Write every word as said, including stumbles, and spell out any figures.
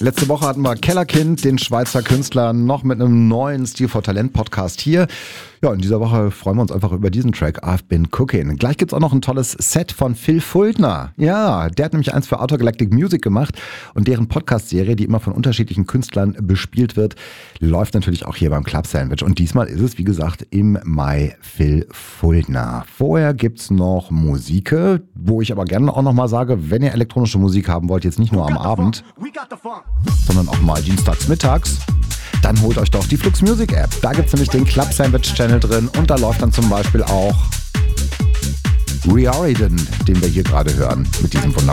Letzte Woche hatten wir Kellerkind, den Schweizer Künstler, noch mit einem neuen Stil for Talent Podcast hier. Ja, in dieser Woche freuen wir uns einfach über diesen Track, I've Been Cooking. Gleich gibt's auch noch ein tolles Set von Phil Fuldner. Ja, der hat nämlich eins für Outer Galactic Music gemacht und deren Podcast-Serie, die immer von unterschiedlichen Künstlern bespielt wird, läuft natürlich auch hier beim Club Sandwich. Und diesmal ist es, wie gesagt, im Mai Phil Fuldner. Vorher gibt's noch Musik, wo ich aber gerne auch nochmal sage, wenn ihr elektronische Musik haben wollt, jetzt nicht nur am Abend, sondern auch mal dienstags mittags, dann holt euch doch die Flux Music App. Da gibt es nämlich den Club Sandwich Channel drin und da läuft dann zum Beispiel auch Riordan, den wir hier gerade hören, mit diesem wunderbaren